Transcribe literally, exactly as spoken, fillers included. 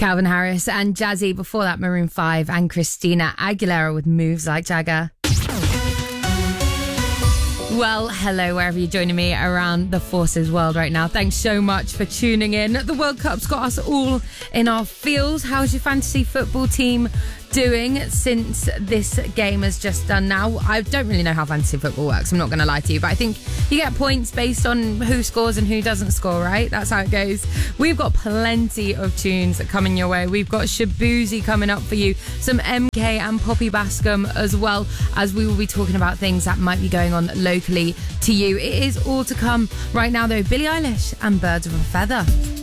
Calvin Harris and Jazzy. Before that, Maroon five and Christina Aguilera with Moves Like Jagger. Well, hello, wherever you're joining me around the Forces world right now. Thanks so much for tuning in. The World Cup's got us all in our feels. How's your fantasy football team doing since this game has just done now? I don't really know how fantasy football works, I'm not going to lie to you, but I think you get points based on who scores and who doesn't score, right? That's how it goes. We've got plenty of tunes coming your way. We've got Shabuzi coming up for you, some M K and Poppy Bascom, as well as we will be talking about things that might be going on locally to you. It is all to come right now, though. Billie Eilish and Birds of a Feather.